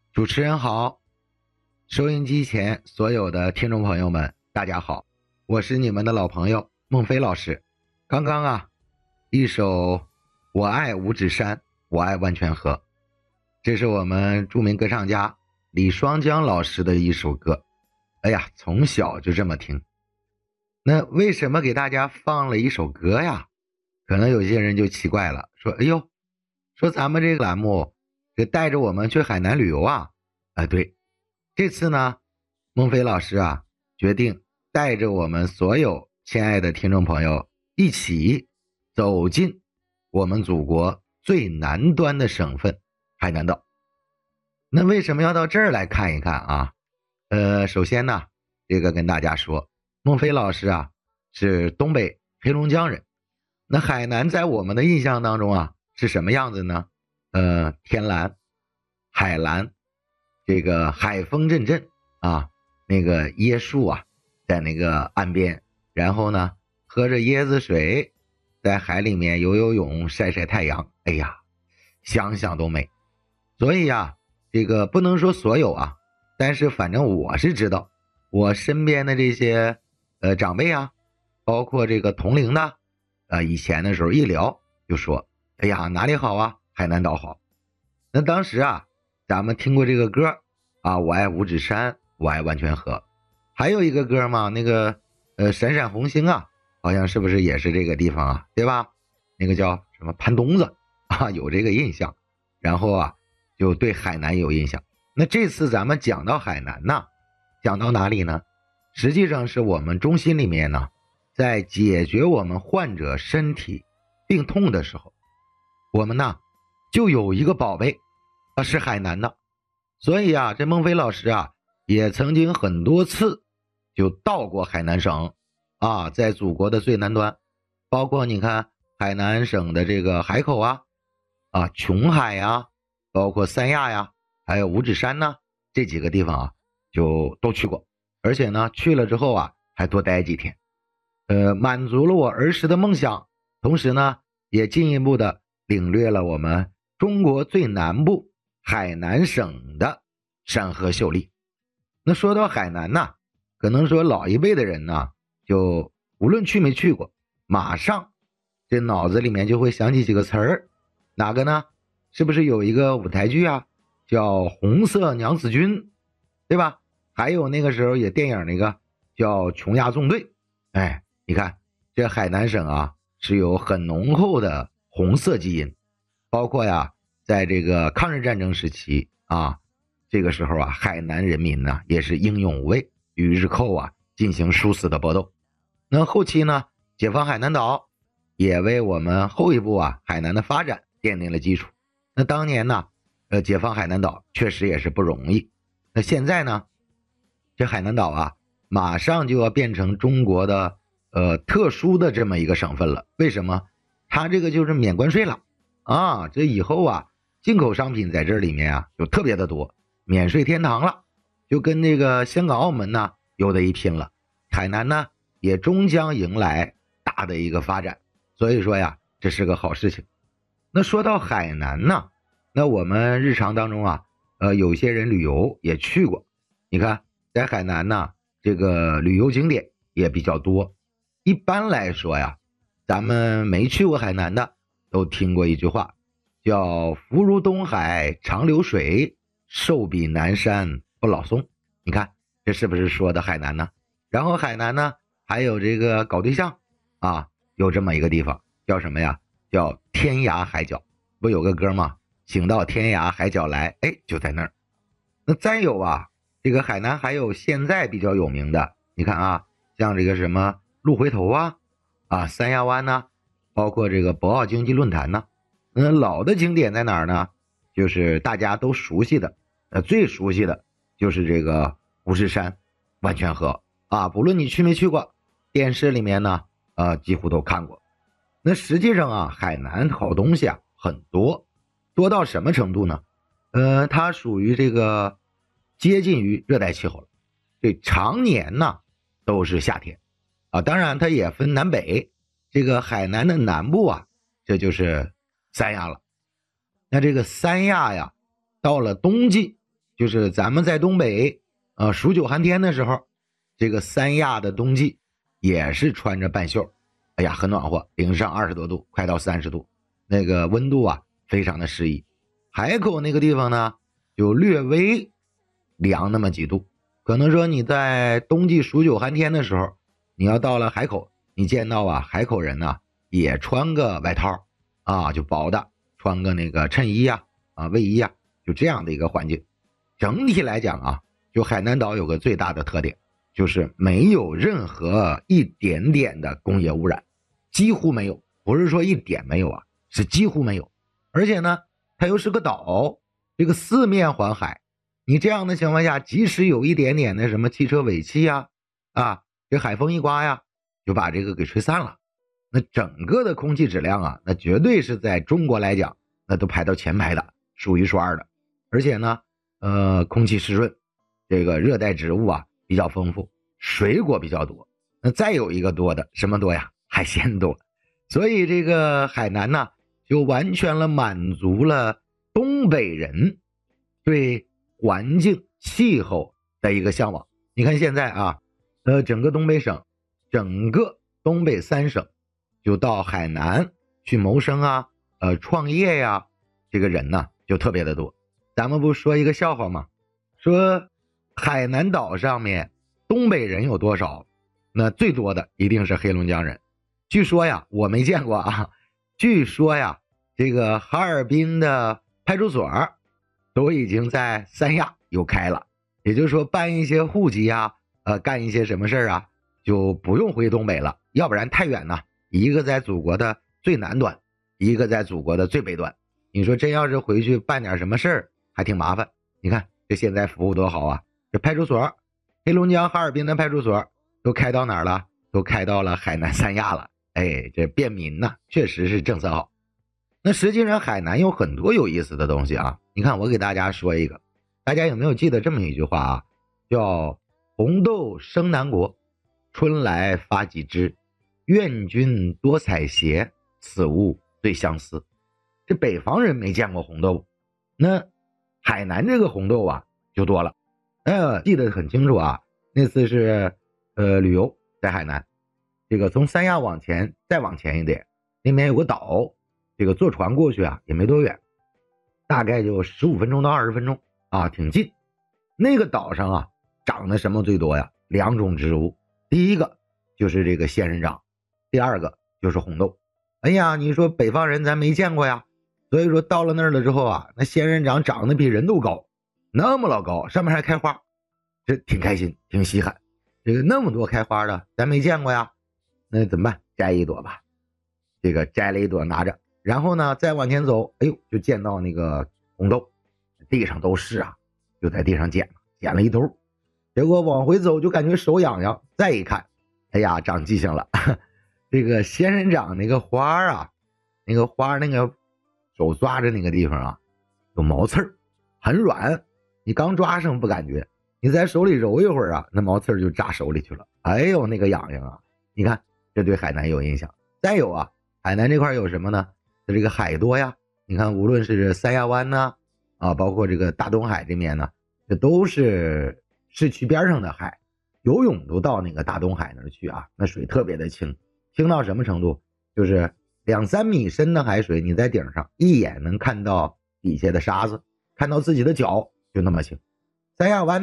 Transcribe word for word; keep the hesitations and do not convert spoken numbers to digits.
主持人好，收音机前所有的听众朋友们，大家好，我是你们的老朋友孟非老师。刚刚啊，一首《我爱五指山，我爱万泉河》，这是我们著名歌唱家李双江老师的一首歌。哎呀，从小就这么听。那为什么给大家放了一首歌呀？可能有些人就奇怪了，说哎呦，说咱们这个栏目这带着我们去海南旅游啊。啊，对，这次呢，孟非老师啊，决定带着我们所有亲爱的听众朋友一起走进我们祖国最南端的省份海南岛。那为什么要到这儿来看一看啊？呃，首先呢，这个跟大家说，孟非老师啊是东北黑龙江人。那海南在我们的印象当中啊是什么样子呢？呃，天蓝、海蓝，这个海风阵阵啊，那个椰树啊在那个岸边，然后呢喝着椰子水，在海里面游游泳晒晒太阳，哎呀，想想都美。所以啊，这个不能说所有啊，但是反正我是知道，我身边的这些呃长辈啊，包括这个同龄的呃以前的时候一聊就说，哎呀，哪里好啊，海南岛好。那当时啊咱们听过这个歌啊，我爱五指山，我爱万泉河。还有一个歌嘛，那个呃闪闪红星啊，好像是不是也是这个地方啊，对吧？那个叫什么潘东子啊，有这个印象。然后啊就对海南有印象。那这次咱们讲到海南呢，讲到哪里呢？实际上是我们中心里面呢，在解决我们患者身体病痛的时候，我们呢就有一个宝贝啊，是海南的。所以啊，这孟非老师啊也曾经很多次就到过海南省啊，在祖国的最南端，包括你看海南省的这个海口啊啊琼海呀，包括三亚呀，还有五指山呢，这几个地方啊就都去过。而且呢去了之后啊还多待几天，呃满足了我儿时的梦想，同时呢也进一步的领略了我们中国最南部海南省的山河秀丽。那说到海南呢，可能说老一辈的人呢，就无论去没去过，马上这脑子里面就会想起几个词儿。哪个呢？是不是有一个舞台剧啊叫红色娘子军，对吧？还有那个时候也电影那个叫琼崖纵队。哎，你看这海南省啊是有很浓厚的红色基因，包括呀在这个抗日战争时期啊，这个时候啊海南人民呢也是英勇无畏，与日寇啊进行殊死的搏斗。那后期呢解放海南岛也为我们后一步啊海南的发展奠定了基础。那当年呢呃解放海南岛确实也是不容易。那现在呢这海南岛啊马上就要变成中国的呃特殊的这么一个省份了。为什么？它这个就是免关税了啊，这以后啊进口商品在这里面啊就特别的多，免税天堂了，就跟这个香港澳门呢有的一拼了。海南呢也终将迎来大的一个发展，所以说呀这是个好事情。那说到海南呢，那我们日常当中啊呃有些人旅游也去过，你看在海南呢这个旅游景点也比较多。一般来说呀，咱们没去过海南的都听过一句话，叫福如东海长流水，寿比南山不老松。你看这是不是说的海南呢？然后海南呢还有这个搞对象啊，有这么一个地方叫什么呀？叫天涯海角。不有个歌吗？请到天涯海角来，哎，就在那儿。那再有啊，这个海南还有现在比较有名的，你看啊，像这个什么鹿回头啊啊三亚湾呢，包括这个博鳌经济论坛呢。嗯，老的景点在哪儿呢？就是大家都熟悉的呃最熟悉的就是这个五指山、万泉河啊，不论你去没去过，电视里面呢呃几乎都看过。那实际上啊海南好东西啊很多，多到什么程度呢？呃它属于这个接近于热带气候了，这常年呢都是夏天啊，当然它也分南北。这个海南的南部啊这就是三亚了。那这个三亚呀到了冬季就是咱们在东北呃数九寒天的时候，这个三亚的冬季也是穿着半袖，哎呀很暖和，零上二十多度，快到三十度，那个温度啊非常的适宜。海口那个地方呢就略微凉那么几度，可能说你在冬季数九寒天的时候，你要到了海口，你见到啊海口人呢也穿个外套啊，就薄的，穿个那个衬衣呀 啊, 啊卫衣呀，就这样的一个环境。整体来讲啊，就海南岛有个最大的特点，就是没有任何一点点的工业污染，几乎没有，不是说一点没有啊，是几乎没有。而且呢它又是个岛，这个四面环海，你这样的情况下，即使有一点点的什么汽车尾气呀，啊，这海风一刮呀，就把这个给吹散了。那整个的空气质量啊，那绝对是在中国来讲，那都排到前排的，数一数二的。而且呢，呃，空气湿润，这个热带植物啊比较丰富，水果比较多。那再有一个多的什么多呀？海鲜多。所以这个海南呢，就完全了满足了东北人对环境气候的一个向往。你看现在啊，呃，整个东北省，整个东北三省，就到海南去谋生啊，呃，创业呀，这个人呢就特别的多。咱们不说一个笑话吗？说海南岛上面东北人有多少？那最多的一定是黑龙江人。据说呀，我没见过啊，据说呀，这个哈尔滨的派出所都已经在三亚有开了，也就是说办一些户籍啊，呃，干一些什么事啊，就不用回东北了，要不然太远了。一个在祖国的最南端，一个在祖国的最北端。你说真要是回去办点什么事儿，还挺麻烦。你看这现在服务多好啊！这派出所，黑龙江哈尔滨的派出所都开到哪儿了？都开到了海南三亚了。哎，这便民呢，确实是政策好。那实际上海南有很多有意思的东西啊。你看我给大家说一个，大家有没有记得这么一句话啊？叫红豆生南国，春来发几枝，愿君多采撷，此物最相思。这北方人没见过红豆，那海南这个红豆啊就多了。呃，记得很清楚啊，那次是呃旅游在海南，这个从三亚往前再往前一点，那边有个岛，这个坐船过去啊也没多远，大概就十五分钟到二十分钟啊，挺近。那个岛上啊长的什么最多呀？两种植物，第一个就是这个仙人掌，第二个就是红豆。哎呀，你说北方人咱没见过呀，所以说到了那儿了之后啊，那仙人掌长得比人都高，那么老高，上面还开花，这挺开心，挺稀罕。这个那么多开花的，咱没见过呀，那怎么办？摘一朵吧。这个摘了一朵拿着，然后呢再往前走，哎呦，就见到那个红豆，地上都是啊，就在地上捡了，捡了一兜。结果往回走就感觉手痒痒，再一看，哎呀，长记性了。这个仙人掌那个花啊，那个花那个手抓着那个地方啊，有毛刺儿，很软，你刚抓上不感觉，你在手里揉一会儿啊，那毛刺儿就扎手里去了。哎呦，那个痒痒啊！你看，这对海南有影响。再有啊，海南这块有什么呢？这个海多呀，你看无论是三亚湾呢，啊，包括这个大东海这面呢，这都是市区边上的海，游泳都到那个大东海那儿去啊，那水特别的清，清到什么程度？就是两三米深的海水，你在顶上一眼能看到底下的沙子，看到自己的脚，就那么清。三亚湾